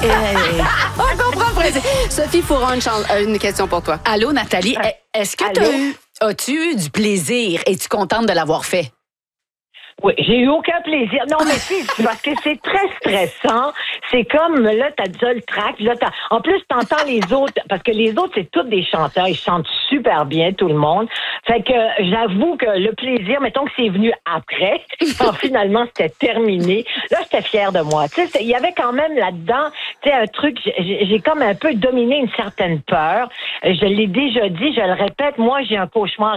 On comprend le principe. Sophie Fouron, une question pour toi. Allô, Nathalie. Est-ce que as-tu eu du plaisir? Es-tu contente de l'avoir fait? Oui, j'ai eu aucun plaisir. Non, mais c'est parce que c'est très stressant. C'est comme, là, t'as déjà le track. Là, en plus, t'entends les autres, parce que les autres, c'est tous des chanteurs. Ils chantent super bien, tout le monde. Fait que j'avoue que le plaisir, mettons que c'est venu après, quand finalement c'était terminé, là, j'étais fière de moi. Tu sais, il y avait quand même là-dedans, tu sais, un truc, j'ai comme un peu dominé une certaine peur. Je l'ai déjà dit, je le répète, moi, j'ai un cauchemar